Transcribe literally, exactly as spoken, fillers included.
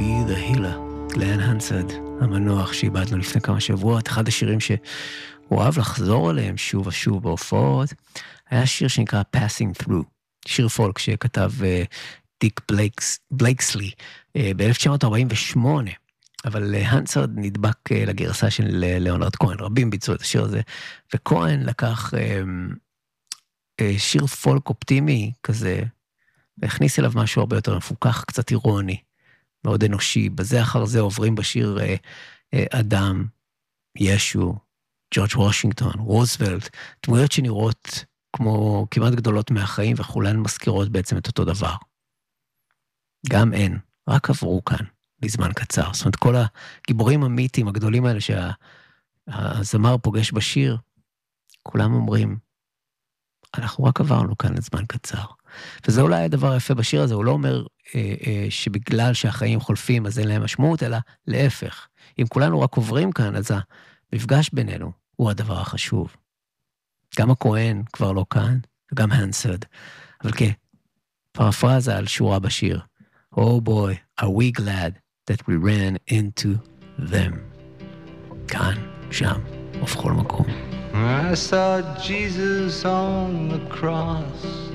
be the healer. גלן הנסרד, המנוח שאיבדנו לפני כמה שבועות, אחד השירים שהוא אהב לחזור עליהם שוב ושוב בהופעות, היה שיר שנקרא Passing Through, שיר פולק שכתב דיק בלייקס, בלייקסלי ב-אלף תשע מאות ארבעים ושמונה, אבל הנסרד נדבק לגרסה של ליאונרד כהן, רבים ביצעו את השיר הזה, וכהן לקח שיר פולק אופטימי כזה, והכניס אליו משהו הרבה יותר מפוקח, קצת אירוני, מאוד אנושי. בזה אחר זה עוברים בשיר אה, אה, אדם, ישו, ג'ורג' וושינגטון, רוזוולט, דמויות שנראות כמו כמעט גדולות מהחיים, וכולן מזכירות בעצם את אותו דבר. גם אין, רק עברו כאן בזמן קצר. זאת אומרת, כל הגיבורים המיתיים הגדולים האלה שהזמר פוגש בשיר, כולם אומרים, אנחנו רק עברנו כאן לזמן קצר. וזה אולי הדבר היפה בשיר הזה, הוא לא אומר אה, אה, שבגלל שהחיים חולפים אז אין להם משמעות, אלא להפך. אם כולנו רק עוברים כאן, אז המפגש בינינו הוא הדבר החשוב. גם הכהן כבר לא כאן, וגם הנסרד. אבל כן, פרפרזה על שורה בשיר. Oh boy, are we glad that we ran into them. כאן, שם, ובכל מקום. I saw Jesus on the cross.